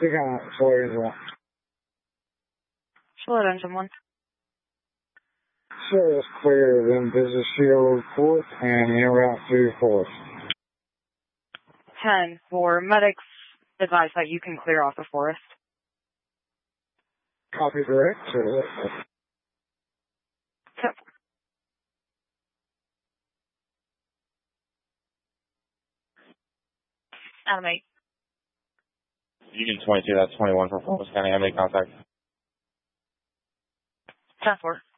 You got slow engine 1. Slow engine 1. So it's clear, then business shield 4th and en route to 4th. 10 for medics, advise that you can clear off the forest. Copy direct. Yep. Adam 8. Union 22, that's 21 for Fulton County. How many contacts? 10-4.